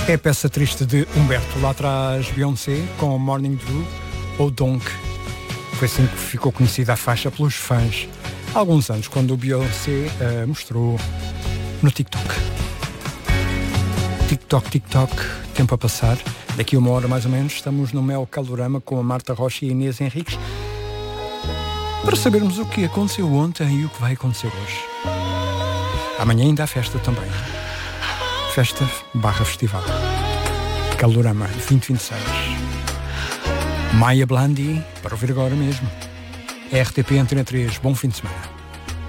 É a peça triste de Humberto. Lá atrás Beyoncé com Morning Dew ou Donk. Foi assim que ficou conhecida a faixa pelos fãs há alguns anos, quando o Beyoncé mostrou no TikTok. TikTok, tempo a passar. Daqui a uma hora mais ou menos estamos no Mel Calorama com a Marta Rocha e a Inês Henriques para sabermos o que aconteceu ontem e o que vai acontecer hoje. Amanhã ainda há festa também. Festa/festival. Calorama 2026. Maia Blandi, para ouvir agora mesmo. RTP Antena 3, bom fim de semana.